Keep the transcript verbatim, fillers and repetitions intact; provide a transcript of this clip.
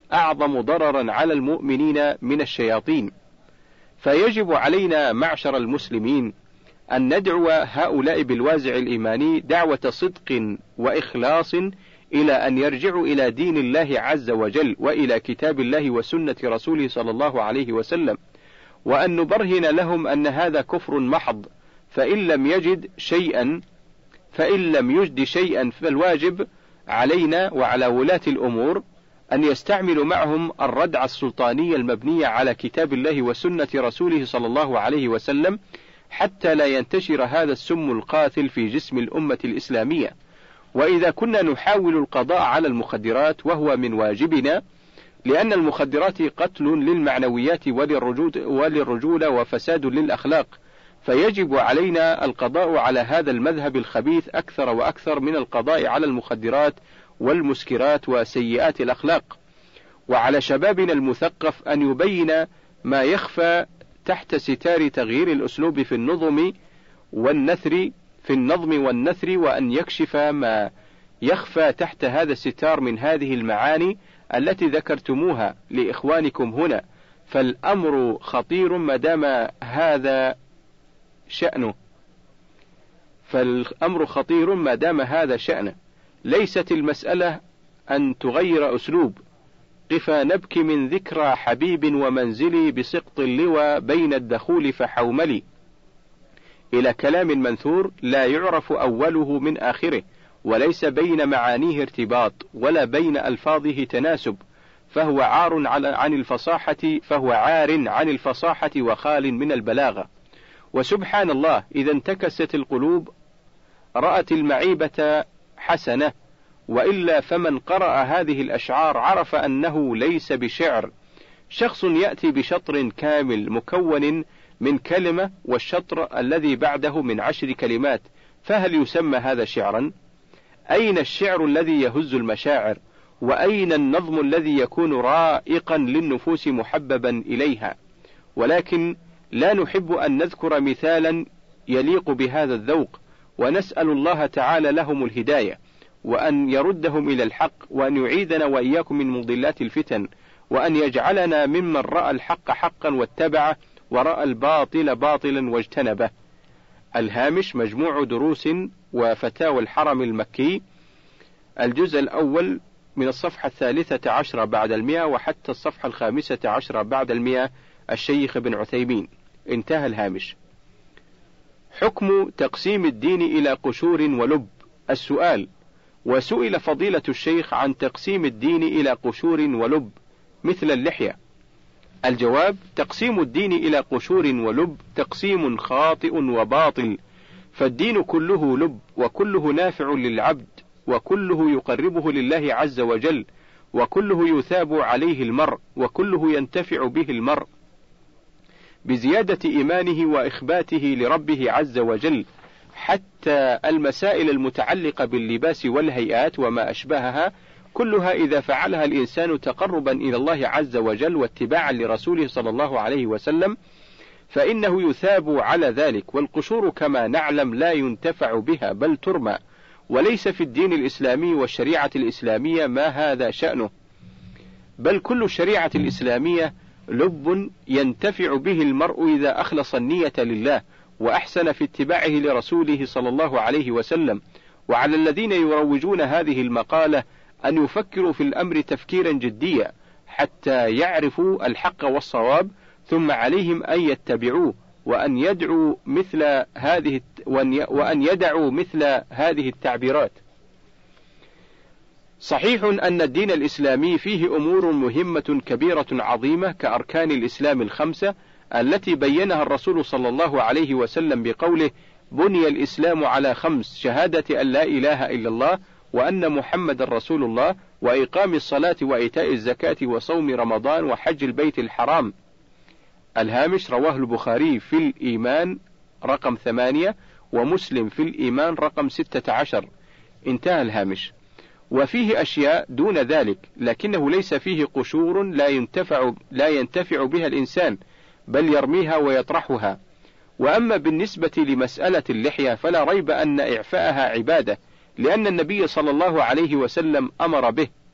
أعظم ضررا على المؤمنين من الشياطين، فيجب علينا معشر المسلمين أن ندعو هؤلاء بالوازع الإيماني دعوة صدق وإخلاص إلى أن يرجعوا إلى دين الله عز وجل وإلى كتاب الله وسنة رسوله صلى الله عليه وسلم، وأن نبرهن لهم أن هذا كفر محض، فإن لم يجد شيئا فإن لم يجد شيئا فالواجب علينا وعلى ولاة الأمور أن يستعملوا معهم الردع السلطاني المبني على كتاب الله وسنة رسوله صلى الله عليه وسلم، حتى لا ينتشر هذا السم القاتل في جسم الأمة الإسلامية. وإذا كنا نحاول القضاء على المخدرات وهو من واجبنا، لأن المخدرات قتل للمعنويات وللرجولة وفساد للأخلاق، فيجب علينا القضاء على هذا المذهب الخبيث أكثر وأكثر من القضاء على المخدرات والمسكرات وسيئات الأخلاق. وعلى شبابنا المثقف أن يبين ما يخفى تحت ستار تغيير الأسلوب في النظم والنثر في النظم والنثر، وأن يكشف ما يخفى تحت هذا الستار من هذه المعاني التي ذكرتموها لإخوانكم هنا، فالأمر خطير ما دام هذا شأنه فالأمر خطير ما دام هذا شأنه. ليست المسألة أن تغير أسلوب، قفا نبكي من ذكرى حبيب ومنزلي بسقط اللوى بين الدخول فحوملي، إلى كلام منثور لا يعرف أوله من آخره، وليس بين معانيه ارتباط ولا بين ألفاظه تناسب، فهو عار عن الفصاحة فهو عار عن الفصاحة وخال من البلاغة. وسبحان الله، إذا انتكست القلوب رأت المعيبة حسنة، وإلا فمن قرأ هذه الأشعار عرف أنه ليس بشعر. شخص يأتي بشطر كامل مكون من كلمة، والشطر الذي بعده من عشر كلمات، فهل يسمى هذا شعرا؟ أين الشعر الذي يهز المشاعر؟ وأين النظم الذي يكون رائقا للنفوس محببا إليها؟ ولكن لا نحب أن نذكر مثالا يليق بهذا الذوق، ونسأل الله تعالى لهم الهداية، وأن يردهم إلى الحق، وأن يعيدنا وإياكم من مضلات الفتن، وأن يجعلنا ممن رأى الحق حقا واتبعه، ورأى الباطل باطلا واجتنبه. الهامش مجموع دروس وفتاوى الحرم المكي، الجزء الأول من الصفحة الثالثة عشرة بعد المئة وحتى الصفحة الخامسة عشرة بعد المئة، الشيخ بن عثيمين. انتهى الهامش. حكم تقسيم الدين إلى قشور ولب. السؤال: وسئل فضيلة الشيخ عن تقسيم الدين إلى قشور ولب مثل اللحية. الجواب: تقسيم الدين إلى قشور ولب تقسيم خاطئ وباطل، فالدين كله لب، وكله نافع للعبد، وكله يقربه لله عز وجل، وكله يثاب عليه المرء، وكله ينتفع به المرء بزيادة إيمانه وإخباته لربه عز وجل، حتى المسائل المتعلقة باللباس والهيئات وما أشبهها كلها إذا فعلها الإنسان تقربا إلى الله عز وجل واتباعا لرسوله صلى الله عليه وسلم فإنه يثاب على ذلك. والقشور كما نعلم لا ينتفع بها بل ترمى، وليس في الدين الإسلامي والشريعة الإسلامية ما هذا شأنه، بل كل الشريعة الإسلامية لب ينتفع به المرء إذا أخلص النية لله وأحسن في اتباعه لرسوله صلى الله عليه وسلم. وعلى الذين يروجون هذه المقالة أن يفكروا في الأمر تفكيرا جديا حتى يعرفوا الحق والصواب، ثم عليهم أن يتبعوه، وأن يدعوا مثل هذه وأن يدعوا مثل هذه التعبيرات. صحيح أن الدين الإسلامي فيه أمور مهمة كبيرة عظيمة كأركان الإسلام الخمسة التي بينها الرسول صلى الله عليه وسلم بقوله: بني الإسلام على خمس: شهادة أن لا إله إلا الله وأن محمد رسول الله، وإقام الصلاة وإيتاء الزكاة وصوم رمضان وحج البيت الحرام. الهامش: رواه البخاري في الإيمان رقم ثمانية، ومسلم في الإيمان رقم ستة عشر. انتهى الهامش. وفيه أشياء دون ذلك، لكنه ليس فيه قشور لا ينتفع, لا ينتفع بها الإنسان، بل يرميها ويطرحها. وأما بالنسبة لمسألة اللحية فلا ريب أن إعفاءها عبادة، لأن النبي صلى الله عليه وسلم أمر به،